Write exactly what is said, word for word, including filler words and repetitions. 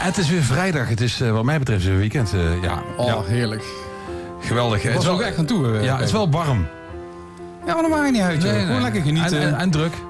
het is weer vrijdag. Het is uh, wat mij betreft weer weekend. Uh, ja. Oh, ja. heerlijk. Geweldig. Het was ook echt aan toe. Uh, ja, het is wel warm. Ja, maar dat maakt niet uit. Nee, Gewoon nee. lekker genieten. En, en, en druk.